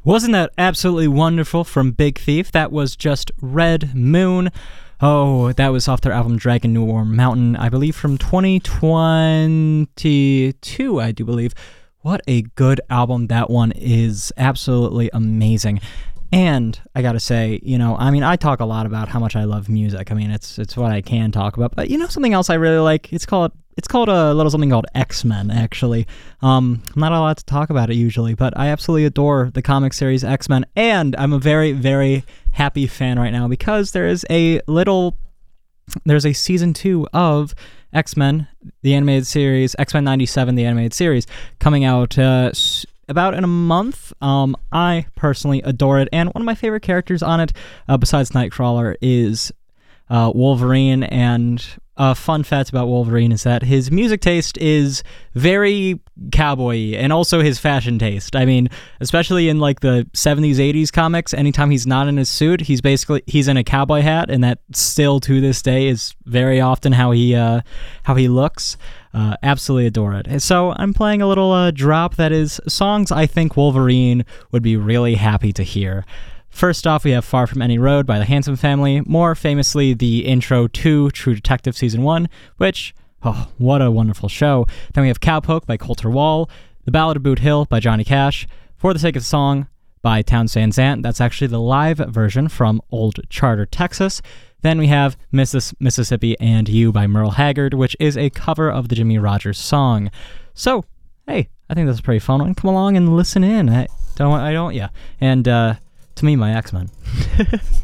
Wasn't that absolutely wonderful from Big Thief? That was just Red Moon. Oh, that was off their album Dragon New Warm Mountain, I believe from 2022, I do believe. What a good album that one is. Absolutely amazing. And I gotta say, I talk a lot about how much I love music. I mean, it's what I can talk about. But something else I really like? It's called a little something called X-Men, actually. I'm not allowed to talk about it usually, but I absolutely adore the comic series X-Men, and I'm a very, very happy fan right now because there's a season 2 of X-Men, the animated series, X-Men 97, the animated series, coming out about in a month. I personally adore it, and one of my favorite characters on it, besides Nightcrawler, is Wolverine. And fun fact about Wolverine is that his music taste is very cowboy-y, and also his fashion taste. I mean, especially in like the 70s, 80s comics, anytime he's not in his suit, he's in a cowboy hat, and that still to this day is very often how he looks. Absolutely adore it. So I'm playing a little drop that is songs I think Wolverine would be really happy to hear. First off, we have Far From Any Road by the Handsome Family, more famously the intro to True Detective Season 1, which, what a wonderful show. Then we have Cowpoke by Colter Wall, The Ballad of Boot Hill by Johnny Cash, For the Sake of the Song by Townsend Zant. That's actually the live version from Old Charter, Texas. Then we have Mississippi and You by Merle Haggard, which is a cover of the Jimmy Rogers song. So, hey, I think that's a pretty fun one. Come along and listen in. And to me, my X-Men.